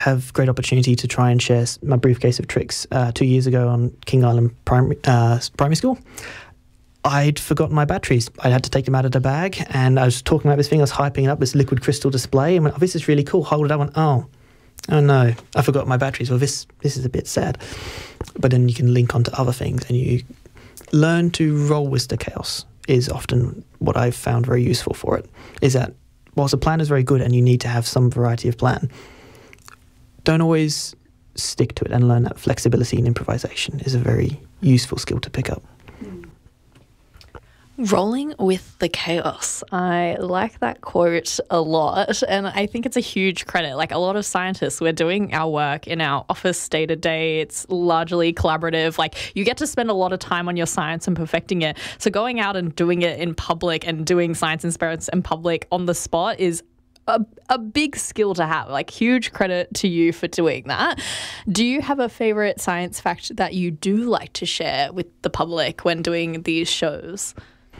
have great opportunity to try and share my briefcase of tricks. 2 years ago on King Island Primary School, I'd forgotten my batteries. I had to take them out of the bag, and I was talking about this thing. I was hyping it up, this liquid crystal display, and went, "Oh, this is really cool." Hold it up, and oh no, I forgot my batteries. Well, this is a bit sad. But then you can link onto other things, and you learn to roll with the chaos. Is often what I've found very useful for it. Is that whilst a plan is very good, and you need to have some variety of plan, don't always stick to it, and learn that flexibility and improvisation is a very useful skill to pick up. Rolling with the chaos. I like that quote a lot, and I think it's a huge credit. Like, a lot of scientists, we're doing our work in our office day to day. It's largely collaborative. Like, you get to spend a lot of time on your science and perfecting it. So going out and doing it in public and doing science experiments in public on the spot is a big skill to have. Like, huge credit to you for doing that. Do you have a favourite science fact that you do like to share with the public when doing these shows?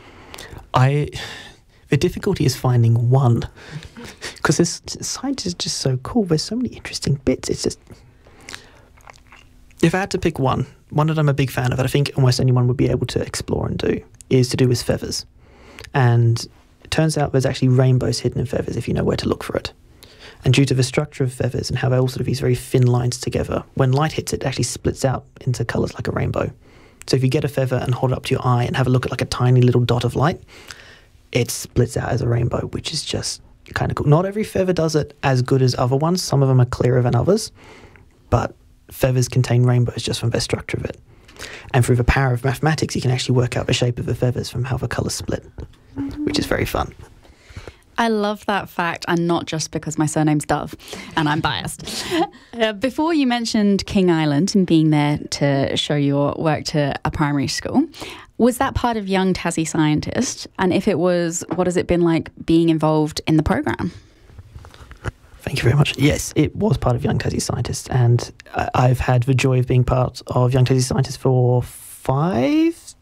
The difficulty is finding one, because this science is just so cool. There's so many interesting bits. It's just, if I had to pick one that I'm a big fan of, that I think almost anyone would be able to explore and do, is to do with feathers. And it turns out there's actually rainbows hidden in feathers if you know where to look for it. And due to the structure of feathers and how they're all sort of these very thin lines together, when light hits it, it actually splits out into colours like a rainbow. So if you get a feather and hold it up to your eye and have a look at like a tiny little dot of light, it splits out as a rainbow, which is just kind of cool. Not every feather does it as good as other ones. Some of them are clearer than others, but feathers contain rainbows just from their structure of it. And through the power of mathematics, you can actually work out the shape of the feathers from how the colours split, which is very fun. I love that fact, and not just because my surname's Dove and I'm biased. Before, you mentioned King Island and being there to show your work to a primary school. Was that part of Young Tassie Scientist? And if it was, what has it been like being involved in the programme? Thank you very much. Yes, it was part of Young Tassie Scientist, and I've had the joy of being part of Young Tassie Scientist for 5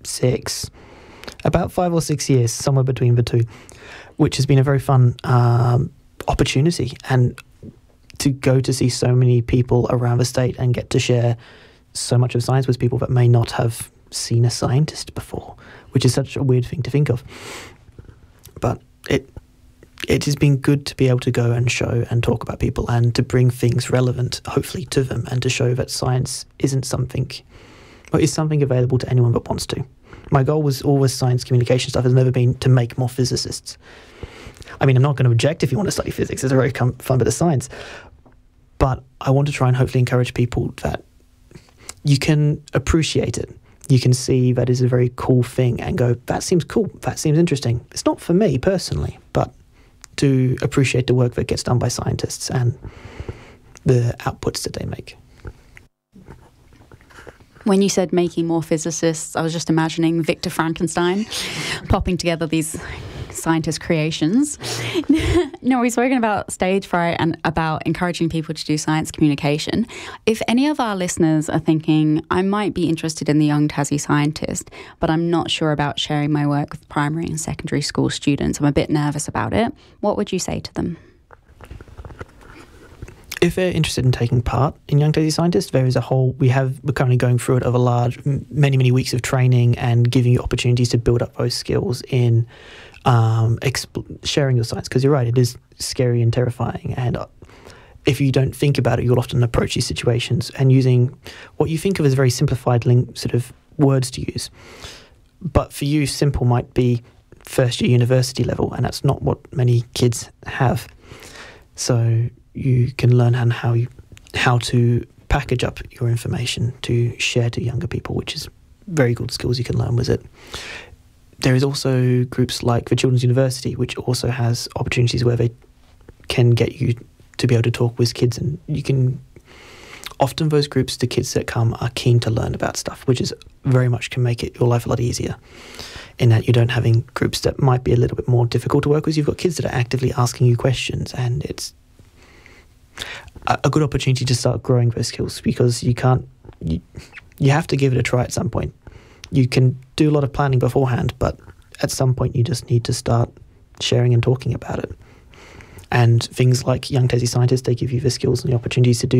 or 6 years, somewhere between the two, which has been a very fun opportunity, and to go to see so many people around the state and get to share so much of science with people that may not have seen a scientist before, which is such a weird thing to think of. But it has been good to be able to go and show and talk about people, and to bring things relevant, hopefully, to them, and to show that science isn't something, or is something available to anyone that wants to. My goal was always science communication stuff, has never been to make more physicists. I mean, I'm not going to object if you want to study physics. It's a very fun bit of science. But I want to try and hopefully encourage people that you can appreciate it. You can see that is a very cool thing and go, that seems cool, that seems interesting. It's not for me personally, but to appreciate the work that gets done by scientists and the outputs that they make. When you said making more physicists, I was just imagining Victor Frankenstein popping together these scientist creations. No, we've spoken about stage fright and about encouraging people to do science communication. If any of our listeners are thinking, I might be interested in the Young Tassie Scientist, but I'm not sure about sharing my work with primary and secondary school students, I'm a bit nervous about it, what would you say to them? If they're interested in taking part in Young Tassie Scientist, there is we're currently going through it of a large, many weeks of training and giving you opportunities to build up those skills in sharing your science. Because you're right, it is scary and terrifying. And if you don't think about it, you'll often approach these situations and using what you think of as very simplified sort of words to use. But for you, simple might be first year university level, and that's not what many kids have. So you can learn how to package up your information to share to younger people, which is very good skills you can learn with it. There is also groups like the Children's University, which also has opportunities where they can get you to be able to talk with kids, and you can often those groups, the kids that come are keen to learn about stuff, which is very much can make your life a lot easier, in that you don't having groups that might be a little bit more difficult to work with. You've got kids that are actively asking you questions, and it's a good opportunity to start growing those skills, because you have to give it a try at some point. You can do a lot of planning beforehand, but at some point you just need to start sharing and talking about it. And things like Young Tassie Scientists, they give you the skills and the opportunities to do